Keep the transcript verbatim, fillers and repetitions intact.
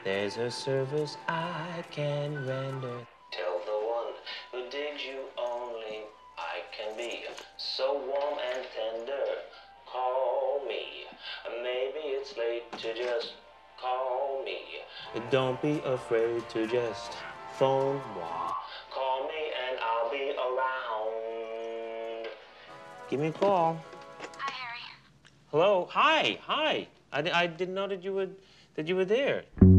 There's a service I can render. Tell the one who digs you only I can be so warm and tender. Call me. Maybe it's late to just call me. Don't be afraid to just phone moi. Call me and I'll be around. Give me a call. Hi, Harry. Hello. Hi. Hi. I, I didn't know that you were that you were there.